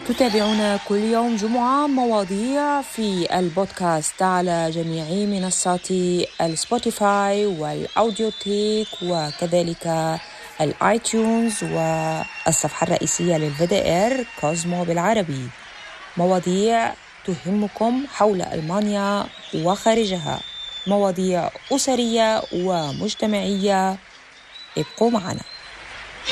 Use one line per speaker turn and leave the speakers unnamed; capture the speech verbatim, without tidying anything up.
تتابعون كل يوم جمعة مواضيع في البودكاست على جميع منصات السبوتيفاي والأوديوتيك وكذلك الآيتيونز والصفحة الرئيسية للفيدير كوزمو بالعربي. مواضيع تهمكم حول ألمانيا وخارجها، مواضيع أسرية ومجتمعية. ابقوا معنا.